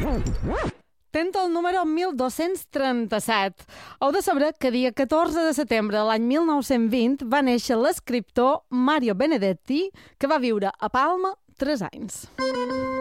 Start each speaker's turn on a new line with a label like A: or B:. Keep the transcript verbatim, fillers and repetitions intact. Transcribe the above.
A: Tenta el número mil dos-cents trenta-set. Heu de saber que dia catorze de setembre de l'any mil nou-cents vint va néixer l'escriptor Mario Benedetti, que va viure a Palma tres anys.